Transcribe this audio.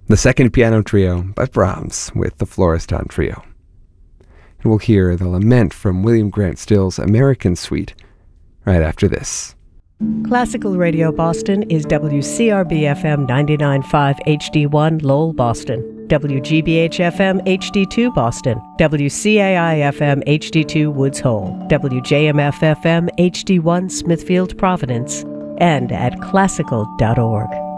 the second piano trio by Brahms with the Florestan Trio. And we'll hear the lament from William Grant Still's American Suite right after this. Classical Radio Boston is WCRB-FM 99.5 HD1 Lowell, Boston, WGBH-FM HD2 Boston, WCAI-FM HD2 Woods Hole, WJMF-FM HD1 Smithfield, Providence, and at classical.org.